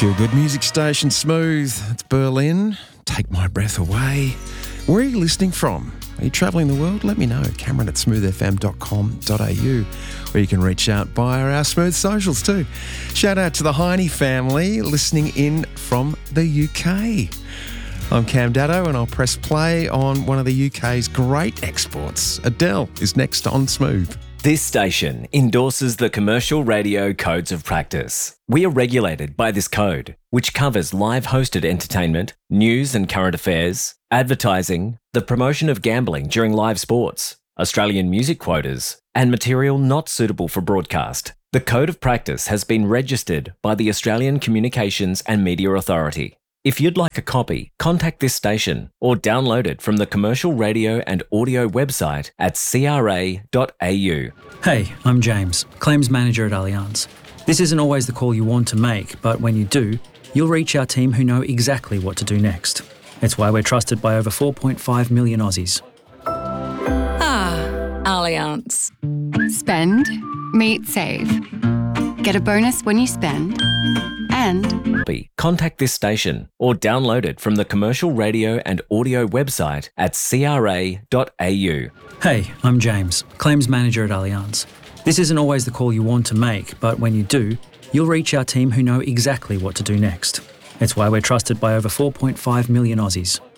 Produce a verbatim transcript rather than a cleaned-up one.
Feel good music station, Smooth. It's Berlin. Take my breath away. Where are you listening from? Are you travelling the world? Let me know. Cameron at smooth f m dot com dot a u, or you can reach out via our Smooth socials too. Shout out to the Heine family listening in from the U K. I'm Cam Daddo and I'll press play on one of the U K's great exports. Adele is next on Smooth. This station endorses the Commercial Radio Codes of Practice. We are regulated by this code, which covers live hosted entertainment, news and current affairs, advertising, the promotion of gambling during live sports, Australian music quotas, and material not suitable for broadcast. The Code of Practice has been registered by the Australian Communications and Media Authority. If you'd like a copy, contact this station or download it from the Commercial Radio and Audio website at c r a dot a u. Hey, I'm James, Claims Manager at Allianz. This isn't always the call you want to make, but when you do, you'll reach our team who know exactly what to do next. It's why we're trusted by over four point five million Aussies. Ah, Allianz. Spend, meet, save. Get a bonus when you spend. And contact this station or download it from the Commercial Radio and Audio website at c r a dot a u. Hey, I'm James, Claims Manager at Allianz. This isn't always the call you want to make, but when you do, you'll reach our team who know exactly what to do next. It's why we're trusted by over four point five million Aussies.